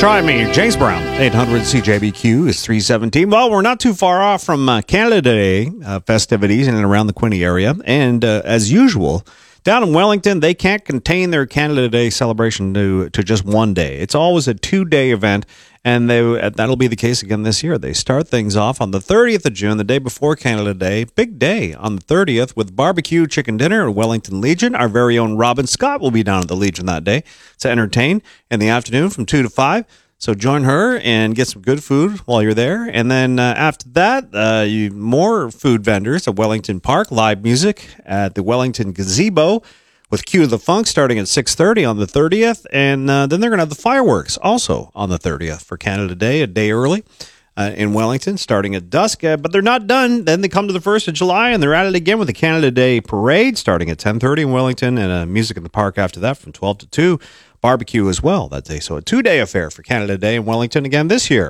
Try me, James Brown. 800 CJBQ is 317. Well, we're not too far off from Canada Day festivities in and around the Quinte area. And as usual, down in Wellington, they can't contain their Canada Day celebration to just one day. It's always a 2-day event, and that'll be the case again this year. They start things off on the 30th of June, the day before Canada Day. Big day on the 30th with barbecue chicken dinner at Wellington Legion. Our very own Robin Scott will be down at the Legion that day to entertain in the afternoon from 2 to 5. So join her and get some good food while you're there. And then after that, more food vendors at Wellington Park, live music at the Wellington Gazebo with Cue the Funk starting at 6:30 on the 30th. And then they're going to have the fireworks also on the 30th for Canada Day, a day early in Wellington, starting at dusk. But they're not done. Then they come to the 1st of July, and they're at it again with the Canada Day Parade starting at 10:30 in Wellington, and music in the park after that from 12 to 2. Barbecue as well that day. So a 2-day affair for Canada Day in Wellington again this year.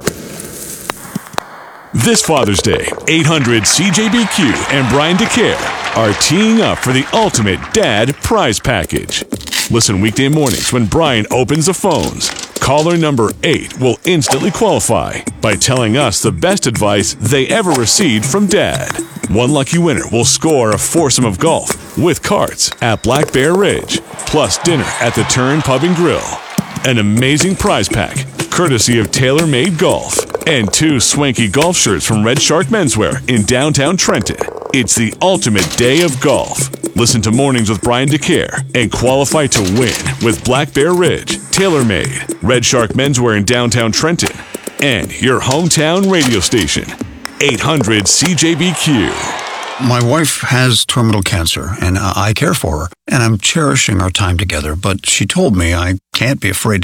This Father's Day, 800 CJBQ and Brian DeCare are teeing up for the ultimate dad prize package. Listen weekday mornings when Brian opens the phones. Caller number 8 will instantly qualify by telling us the best advice they ever received from Dad. One lucky winner will score a foursome of golf with carts at Black Bear Ridge, plus dinner at the Turn Pub and Grill. An amazing prize pack, courtesy of Tailor Made Golf, and 2 swanky golf shirts from Red Shark Menswear in downtown Trenton. It's the ultimate day of golf. Listen to Mornings with Brian DeCare and qualify to win with Black Bear Ridge, Tailor Made, Red Shark Menswear in downtown Trenton, and your hometown radio station, 800 CJBQ. My wife has terminal cancer, and I care for her, and I'm cherishing our time together, but she told me I can't be afraid